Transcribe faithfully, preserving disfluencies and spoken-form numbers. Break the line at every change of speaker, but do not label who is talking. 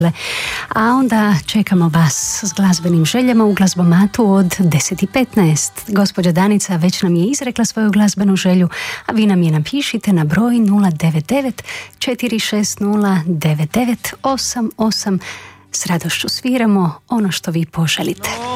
A onda čekamo vas s glazbenim željama u glazbomatu od deset i petnaest. Gospođa Danica već nam je izrekla svoju glazbenu želju, a vi nam je napišite na broj nula devet devet četiri šest nula devet devet osam osam. S radošću sviramo ono što vi poželite.